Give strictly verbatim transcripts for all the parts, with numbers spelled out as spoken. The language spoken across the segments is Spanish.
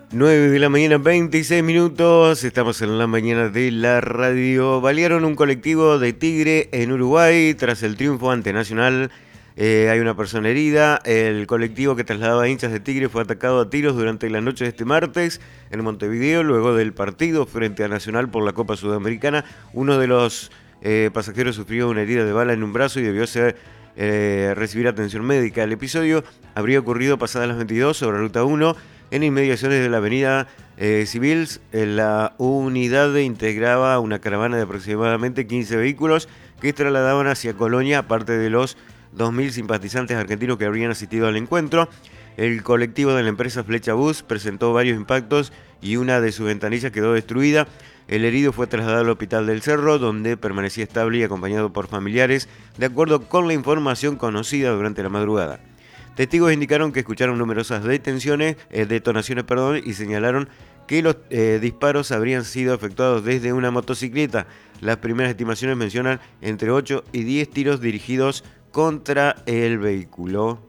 nueve de la mañana, veintiséis minutos, estamos en la mañana de la radio. Balearon un colectivo de Tigre en Uruguay tras el triunfo ante Nacional. Eh, hay una persona herida. El colectivo que trasladaba hinchas de Tigre fue atacado a tiros durante la noche de este martes en Montevideo, luego del partido frente a Nacional por la Copa Sudamericana. Uno de los eh, pasajeros sufrió una herida de bala en un brazo y debió ser eh, recibir atención médica. El episodio habría ocurrido pasadas las veintidós sobre Ruta uno, en inmediaciones de la avenida eh, Civils. La unidad integraba una caravana de aproximadamente quince vehículos que trasladaban hacia Colonia, aparte de los dos mil simpatizantes argentinos que habrían asistido al encuentro. El colectivo de la empresa Flecha Bus presentó varios impactos y una de sus ventanillas quedó destruida. El herido fue trasladado al hospital del Cerro, donde permanecía estable y acompañado por familiares, de acuerdo con la información conocida durante la madrugada. Testigos indicaron que escucharon numerosas detenciones, eh, detonaciones perdón, y señalaron que los eh, disparos habrían sido efectuados desde una motocicleta. Las primeras estimaciones mencionan entre ocho y diez tiros dirigidos contra el vehículo.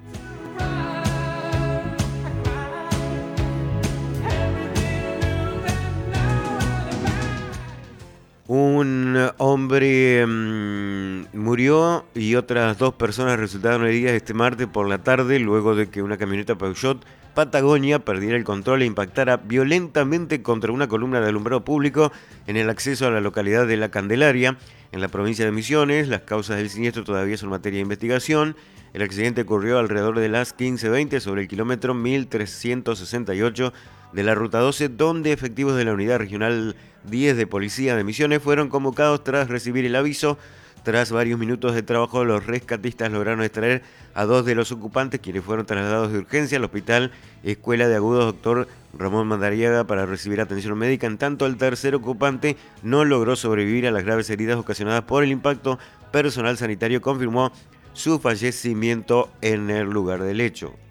Un hombre mmm, murió y otras dos personas resultaron heridas este martes por la tarde luego de que una camioneta Peugeot Patagonia perdiera el control e impactara violentamente contra una columna de alumbrado público en el acceso a la localidad de La Candelaria, en la provincia de Misiones. Las causas del siniestro todavía son materia de investigación. El accidente ocurrió alrededor de las quince veinte sobre el kilómetro mil trescientos sesenta y ocho de la Ruta doce, donde efectivos de la Unidad Regional diez de Policía de Misiones fueron convocados tras recibir el aviso. Tras varios minutos de trabajo, los rescatistas lograron extraer a dos de los ocupantes, quienes fueron trasladados de urgencia al Hospital Escuela de Agudos Doctor Ramón Madariaga para recibir atención médica. En tanto, el tercer ocupante no logró sobrevivir a las graves heridas ocasionadas por el impacto. Personal sanitario confirmó su fallecimiento en el lugar del hecho.